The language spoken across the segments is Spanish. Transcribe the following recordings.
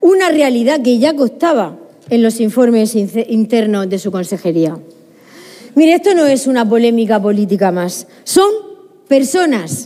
una realidad que ya constaba en los informes internos de su consejería. Mire, esto no es una polémica política más. Son personas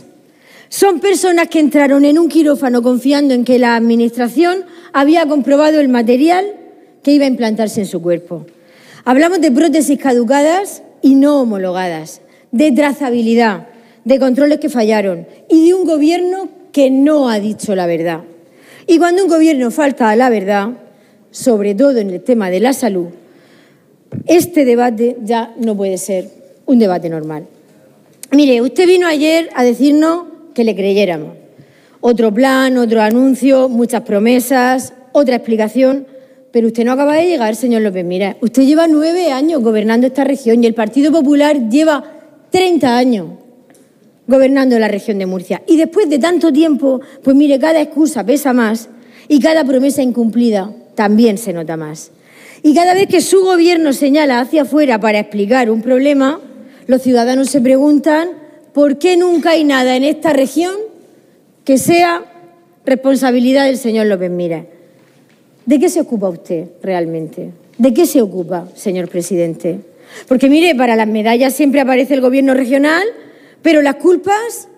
que entraron en un quirófano confiando en que la Administración había comprobado el material que iba a implantarse en su cuerpo. Hablamos de prótesis caducadas y no homologadas, de trazabilidad, de controles que fallaron y de un gobierno que no ha dicho la verdad. Y cuando un gobierno falta a la verdad, sobre todo en el tema de la salud, este debate ya no puede ser un debate normal. Mire, usted vino ayer a decirnos que le creyéramos. Otro plan, otro anuncio, muchas promesas, otra explicación, pero usted no acaba de llegar, señor López Miras. Usted lleva 9 años gobernando esta región y el Partido Popular lleva 30 años gobernando la región de Murcia. Y después de tanto tiempo, pues mire, cada excusa pesa más y cada promesa incumplida también se nota más. Y cada vez que su gobierno señala hacia afuera para explicar un problema, los ciudadanos se preguntan por qué nunca hay nada en esta región que sea responsabilidad del señor López Miras. ¿De qué se ocupa usted realmente? ¿De qué se ocupa, señor presidente? Porque mire, para las medallas siempre aparece el gobierno regional, pero las culpas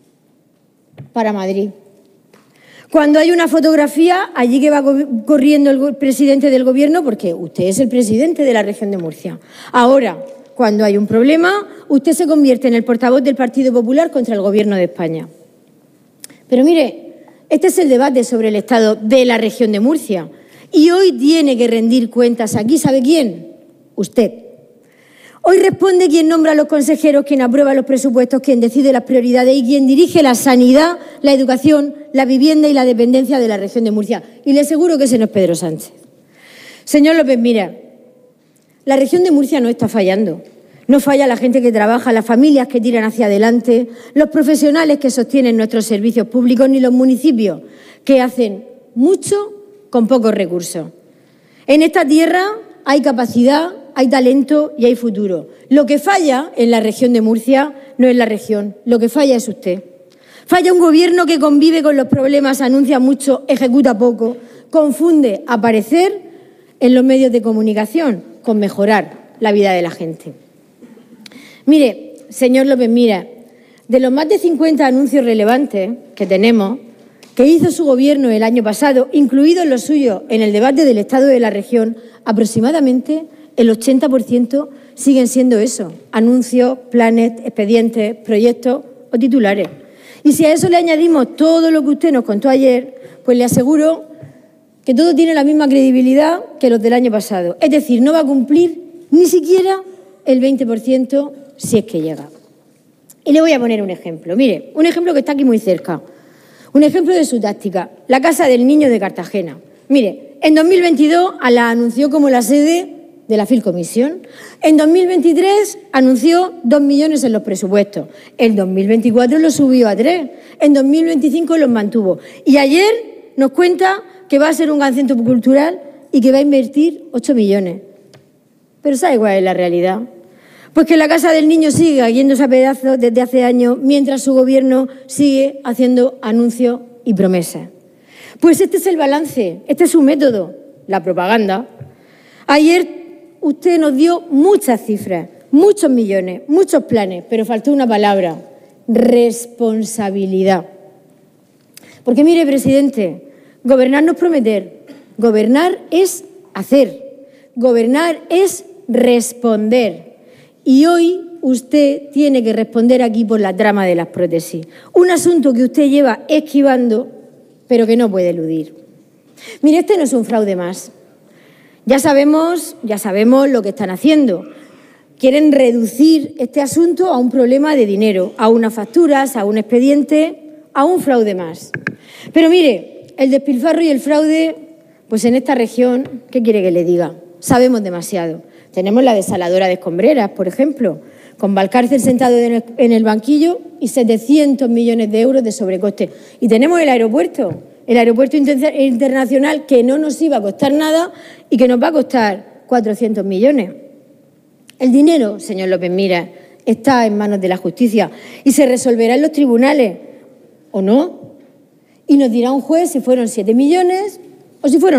para Madrid. Cuando hay una fotografía, allí que va corriendo el presidente del gobierno, porque usted es el presidente de la región de Murcia. Ahora, cuando hay un problema, usted se convierte en el portavoz del Partido Popular contra el gobierno de España. Pero mire, este es el debate sobre el estado de la región de Murcia. Y hoy tiene que rendir cuentas aquí, ¿sabe quién? Usted. Hoy responde quien nombra a los consejeros, quien aprueba los presupuestos, quien decide las prioridades y quien dirige la sanidad, la educación, la vivienda y la dependencia de la región de Murcia. Y le aseguro que ese no es Pedro Sánchez. Señor López Miras, la región de Murcia no está fallando. No falla la gente que trabaja, las familias que tiran hacia adelante, los profesionales que sostienen nuestros servicios públicos, ni los municipios que hacen mucho con pocos recursos. En esta tierra hay capacidad, hay talento y hay futuro. Lo que falla en la región de Murcia no es la región, lo que falla es usted. Falla un gobierno que convive con los problemas, anuncia mucho, ejecuta poco, confunde aparecer en los medios de comunicación con mejorar la vida de la gente. Mire, señor López Miras, de los más de 50 anuncios relevantes que tenemos, que hizo su gobierno el año pasado, incluidos los suyos en el debate del estado de la región, aproximadamente el 80% siguen siendo eso, anuncios, planes, expedientes, proyectos o titulares. Y si a eso le añadimos todo lo que usted nos contó ayer, pues le aseguro que todo tiene la misma credibilidad que los del año pasado. Es decir, no va a cumplir ni siquiera el 20% si es que llega. Y le voy a poner un ejemplo. Mire, un ejemplo que está aquí muy cerca. Un ejemplo de su táctica, la Casa del Niño de Cartagena. Mire, en 2022 la anunció como la sede de la Filcomisión. En 2023 anunció 2 millones en los presupuestos. En 2024 lo subió a 3. En 2025 los mantuvo. Y ayer nos cuenta que va a ser un gran centro cultural y que va a invertir 8 millones. Pero ¿sabe cuál es la realidad? Pues que la Casa del Niño sigue cayéndose a pedazos desde hace años, mientras su gobierno sigue haciendo anuncios y promesas. Pues este es el balance, este es su método, la propaganda. Ayer usted nos dio muchas cifras, muchos millones, muchos planes, pero faltó una palabra: responsabilidad. Porque mire, presidente, gobernar no es prometer, gobernar es hacer, gobernar es responder. Y hoy usted tiene que responder aquí por la trama de las prótesis, un asunto que usted lleva esquivando, pero que no puede eludir. Mire, este no es un fraude más. Ya sabemos lo que están haciendo. Quieren reducir este asunto a un problema de dinero, a unas facturas, a un expediente, a un fraude más. Pero mire, el despilfarro y el fraude, pues en esta región, ¿qué quiere que le diga? Sabemos demasiado. Tenemos la desaladora de Escombreras, por ejemplo, con Valcárcel sentado en el banquillo y 700 millones de euros de sobrecoste. Y tenemos el aeropuerto internacional, que no nos iba a costar nada y que nos va a costar 400 millones. El dinero, señor López Miras, está en manos de la justicia y se resolverá en los tribunales, ¿o no? Y nos dirá un juez si fueron 7 millones, o si fuera